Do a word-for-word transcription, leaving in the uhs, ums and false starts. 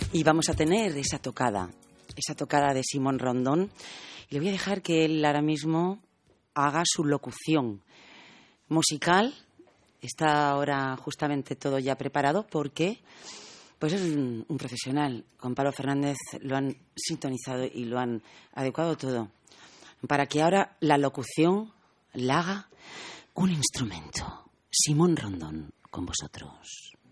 Y vamos a tener esa tocada, esa tocada de Simón Rondón. Y le voy a dejar que él ahora mismo haga su locución musical. Está ahora justamente todo ya preparado porque pues es un, un profesional. Con Pablo Fernández lo han sintonizado y lo han adecuado todo para que ahora la locución la haga un instrumento. Simón Rondón con vosotros.